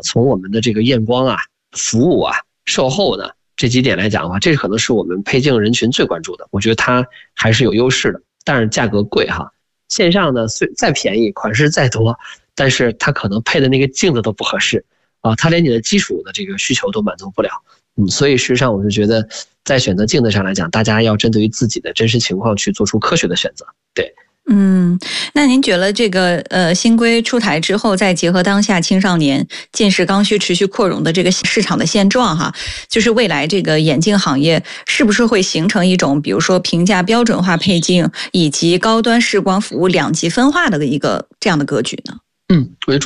从我们的这个验光啊、服务啊、售后呢这几点来讲的话，这可能是我们配镜人群最关注的，我觉得它还是有优势的，但是价格贵哈。线上呢再便宜，款式再多，但是它可能配的那个镜子都不合适啊，它连你的基础的这个需求都满足不了。所以事实上我就觉得在选择镜子上来讲，大家要针对于自己的真实情况去做出科学的选择。对。 那您觉得这个新规出台之后，再结合当下青少年近视刚需持续扩容的这个市场的现状哈，就是未来这个眼镜行业是不是会形成一种比如说评价标准化配镜以及高端视光服务两极分化的一个这样的格局呢？ 我觉得